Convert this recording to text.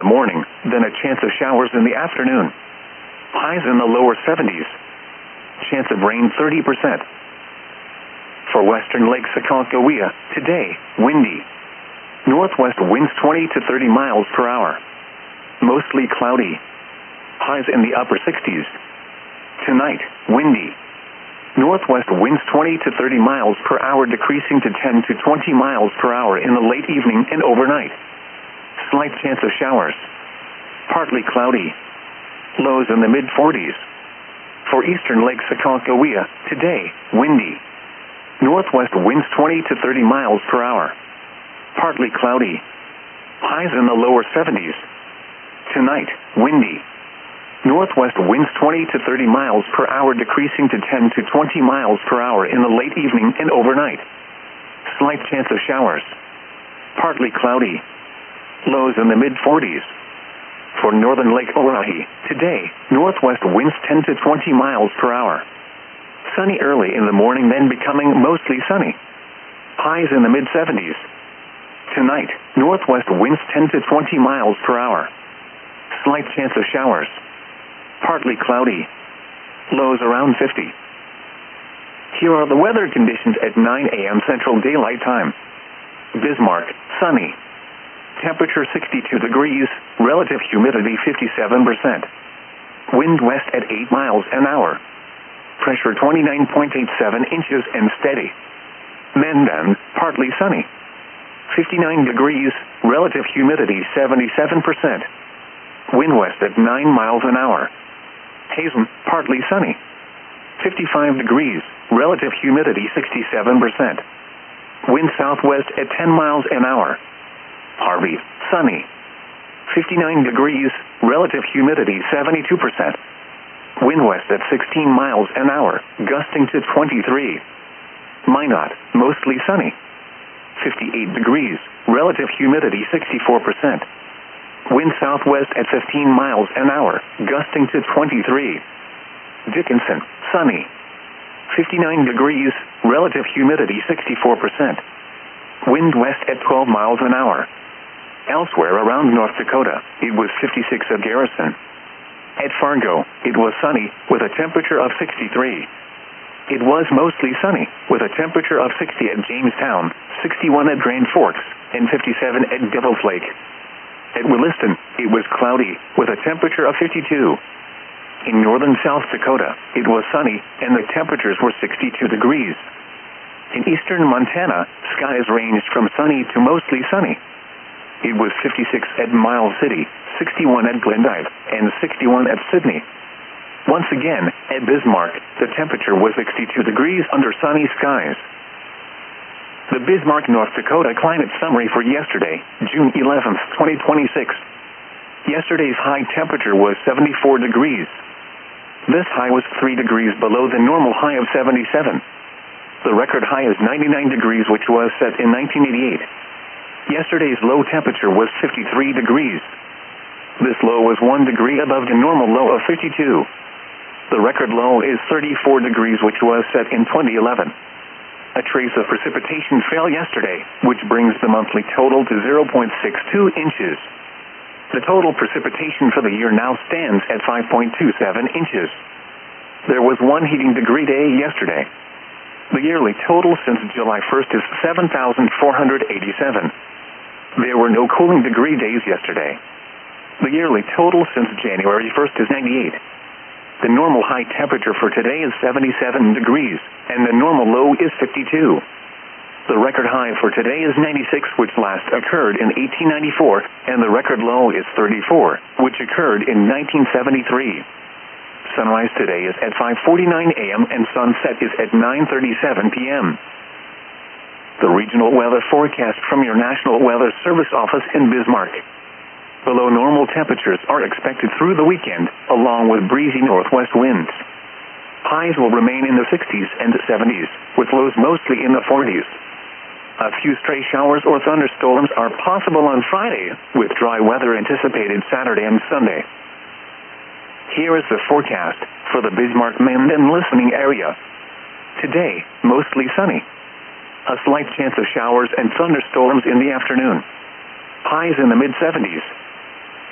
the morning, then a chance of showers in the afternoon. Highs in the lower 70s. Chance of rain 30%. For western Lake Aconcagua, today, windy. Northwest winds 20 to 30 miles per hour. Mostly cloudy. Highs in the upper 60s. Tonight, windy. Northwest winds 20 to 30 miles per hour, decreasing to 10 to 20 miles per hour in the late evening and overnight. Slight chance of showers. Partly cloudy. Lows in the mid-40s. For eastern Lake Aconcagua, today, windy. Northwest winds 20 to 30 miles per hour. Partly cloudy. Highs in the lower 70s. Tonight, windy. Northwest winds 20 to 30 miles per hour, decreasing to 10 to 20 miles per hour in the late evening and overnight. Slight chance of showers. Partly cloudy. Lows in the mid-40s. For northern Lake Oahe, today, northwest winds 10 to 20 miles per hour. Sunny early in the morning, then becoming mostly sunny. Highs in the mid-70s. Tonight, northwest winds 10 to 20 miles per hour. Slight chance of showers. Partly cloudy. Lows around 50. Here are the weather conditions at 9 a.m. Central Daylight Time. Bismarck, sunny. Temperature 62 degrees, relative humidity 57%. Wind west at 8 miles an hour. Pressure 29.87 inches and steady. Mandan, partly sunny. 59 degrees, relative humidity 77%. Wind west at 9 miles an hour. Hazen, partly sunny. 55 degrees, relative humidity 67%. Wind southwest at 10 miles an hour. Harvey, sunny. 59 degrees, relative humidity 72%. Wind west at 16 miles an hour, gusting to 23. Minot, mostly sunny. 58 degrees, relative humidity 64%. Wind southwest at 15 miles an hour, gusting to 23. Dickinson, sunny. 59 degrees, relative humidity 64%. Wind west at 12 miles an hour. Elsewhere around North Dakota, it was 56 at Garrison. At Fargo, it was sunny, with a temperature of 63. It was mostly sunny, with a temperature of 60 at Jamestown, 61 at Grand Forks, and 57 at Devil's Lake. At Williston, it was cloudy, with a temperature of 52. In northern South Dakota, it was sunny, and the temperatures were 62 degrees. In eastern Montana, skies ranged from sunny to mostly sunny. It was 56 at Miles City, 61 at Glendive, and 61 at Sydney. Once again, at Bismarck, the temperature was 62 degrees under sunny skies. The Bismarck, North Dakota climate summary for yesterday, June 11, 2026. Yesterday's high temperature was 74 degrees. This high was 3 degrees below the normal high of 77. The record high is 99 degrees, which was set in 1988. Yesterday's low temperature was 53 degrees. This low was 1 degree above the normal low of 52. The record low is 34 degrees, which was set in 2011. A trace of precipitation fell yesterday, which brings the monthly total to 0.62 inches. The total precipitation for the year now stands at 5.27 inches. There was 1 heating degree day yesterday. The yearly total since July 1st is 7,487. There were no cooling degree days yesterday. The yearly total since January 1st is 98. The normal high temperature for today is 77 degrees, and the normal low is 52. The record high for today is 96, which last occurred in 1894, and the record low is 34, which occurred in 1973. Sunrise today is at 5:49 a.m. and sunset is at 9:37 p.m. The regional weather forecast from your National Weather Service office in Bismarck. Below normal temperatures are expected through the weekend, along with breezy northwest winds. Highs will remain in the 60s and 70s, with lows mostly in the 40s. A few stray showers or thunderstorms are possible on Friday, with dry weather anticipated Saturday and Sunday. Here is the forecast for the Bismarck-Mandan listening area. Today, mostly sunny. A slight chance of showers and thunderstorms in the afternoon. Highs in the mid-70s.